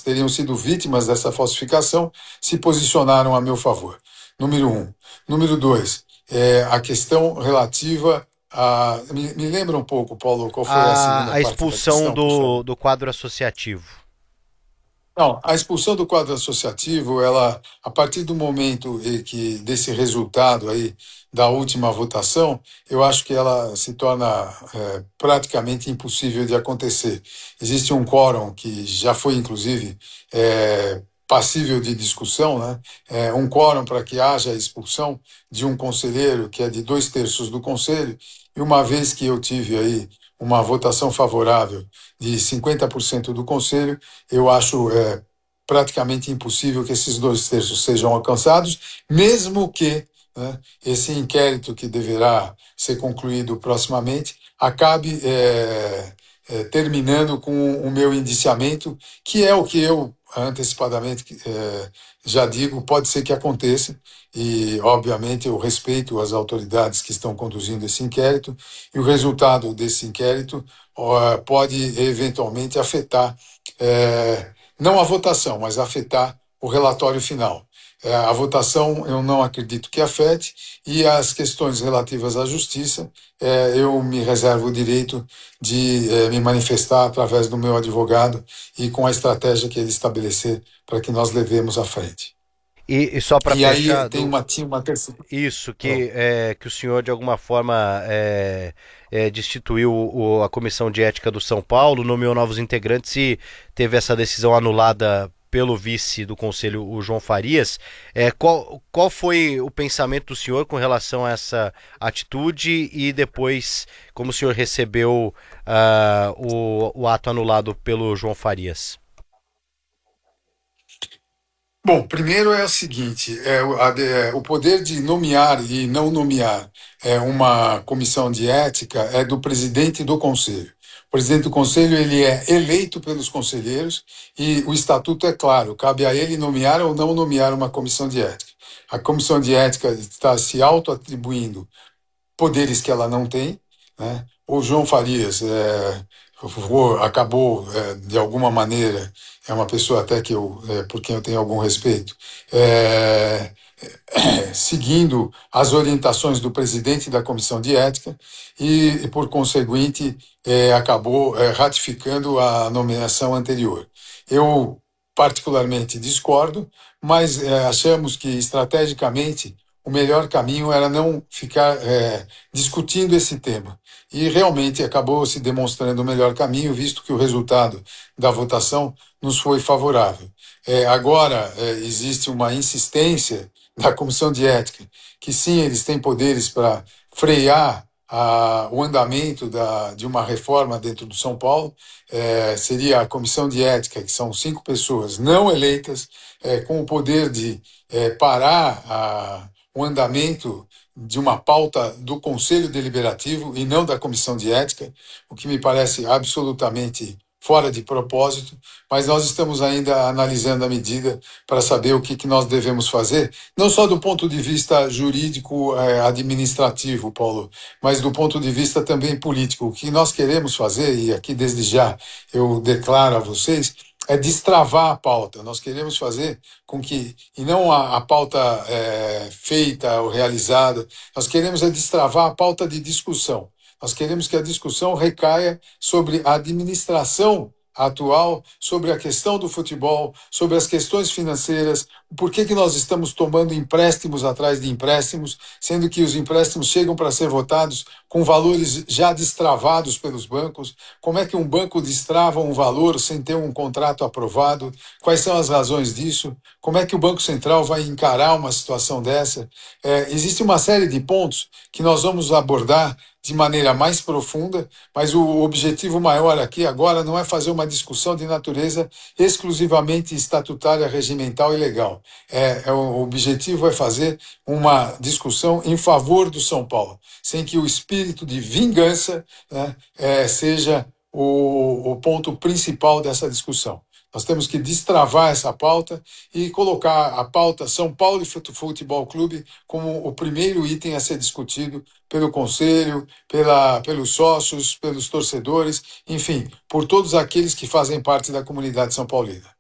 teriam sido vítimas dessa falsificação se posicionaram a meu favor. Número um. Número dois, a questão relativa a... Me lembra um pouco, Paulo, qual foi a segunda A parte da expulsão questão, por favor? do quadro associativo. Não, a expulsão do quadro associativo, ela, a partir do momento que desse resultado aí da última votação, eu acho que ela se torna praticamente impossível de acontecer. Existe um quórum que já foi, inclusive, passível de discussão, né? Um quórum para que haja a expulsão de um conselheiro que é de 2/3 do conselho, e uma vez que eu tive aí uma votação favorável de 50% do conselho, eu acho praticamente impossível que esses 2/3 sejam alcançados, mesmo que, né, esse inquérito que deverá ser concluído proximamente acabe terminando com o meu indiciamento, que é o que eu antecipadamente já digo, pode ser que aconteça, e obviamente eu respeito as autoridades que estão conduzindo esse inquérito, e o resultado desse inquérito pode eventualmente afetar não a votação, mas afetar o relatório final. A votação eu não acredito que afete, e as questões relativas à justiça, eu me reservo o direito de me manifestar através do meu advogado e com a estratégia que ele estabelecer para que nós levemos à frente. E só para E aí fechar, tinha uma terceira. isso, Pronto. que o senhor de alguma forma destituiu a Comissão de Ética do São Paulo, nomeou novos integrantes e teve essa decisão anulada pelo vice do conselho, o João Farias. Qual foi o pensamento do senhor com relação a essa atitude e depois como o senhor recebeu o ato anulado pelo João Farias? Bom, primeiro é o seguinte, o poder de nomear e não nomear uma comissão de ética é do presidente do conselho. O presidente do conselho ele é eleito pelos conselheiros e o estatuto é claro, cabe a ele nomear ou não nomear uma comissão de ética. A comissão de ética está se auto-atribuindo poderes que ela não tem, né? O João Farias acabou, de alguma maneira, é uma pessoa até que por quem eu tenho algum respeito, é, seguindo as orientações do presidente da comissão de ética e por conseguinte, acabou ratificando a nomeação anterior. Eu particularmente discordo, mas achamos que estrategicamente o melhor caminho era não ficar discutindo esse tema. E realmente acabou se demonstrando o melhor caminho, visto que o resultado da votação nos foi favorável. Agora, existe uma insistência da Comissão de Ética, que sim, eles têm poderes para frear o andamento de uma reforma dentro do São Paulo. Seria a Comissão de Ética, que são 5 pessoas não eleitas, com o poder de parar o andamento de uma pauta do Conselho Deliberativo e não da Comissão de Ética, o que me parece absolutamente fora de propósito, mas nós estamos ainda analisando a medida para saber o que nós devemos fazer, não só do ponto de vista jurídico, administrativo, Paulo, mas do ponto de vista também político. O que nós queremos fazer, e aqui desde já eu declaro a vocês, é destravar a pauta. Nós queremos fazer com que, e não a pauta feita ou realizada, nós queremos é destravar a pauta de discussão. Nós queremos que a discussão recaia sobre a administração atual, sobre a questão do futebol, sobre as questões financeiras, por que nós estamos tomando empréstimos atrás de empréstimos, sendo que os empréstimos chegam para ser votados com valores já destravados pelos bancos, como é que um banco destrava um valor sem ter um contrato aprovado, quais são as razões disso, como é que o Banco Central vai encarar uma situação dessa. Existe uma série de pontos que nós vamos abordar de maneira mais profunda, mas o objetivo maior aqui agora não é fazer uma discussão de natureza exclusivamente estatutária, regimental e legal. O objetivo é fazer uma discussão em favor do São Paulo, sem que o espírito de vingança, né, seja o ponto principal dessa discussão. Nós temos que destravar essa pauta e colocar a pauta São Paulo Futebol Clube como o primeiro item a ser discutido pelo conselho, pelos sócios, pelos torcedores, enfim, por todos aqueles que fazem parte da comunidade são paulina.